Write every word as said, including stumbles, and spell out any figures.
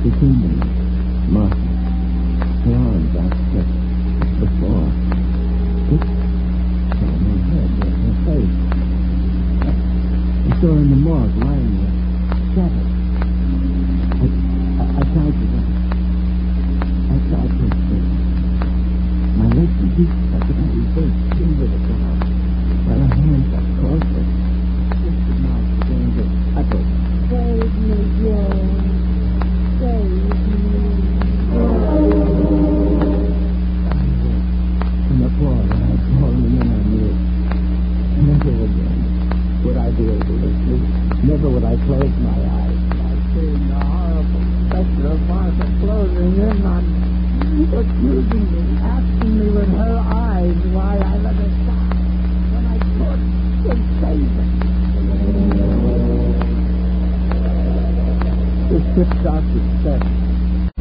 between them. Martha, her arms outstretched before. It saw my head and her face. I saw her in the morgue lying there, shattered. I, I, I tried to run. I tried to escape. My legs were weak. I could only face into the ground, while her hands got closer. Twisted mouth began to utter, "Save me, Joe. Save me." From the floor, I had fallen and then I knew it. Never again would I be able to sleep. Never would I close my eyes. I seeing the horrible specter of Martha closing in on me, accusing me, asking me with her eyes why I let her die when I could and save her. The ship doctor said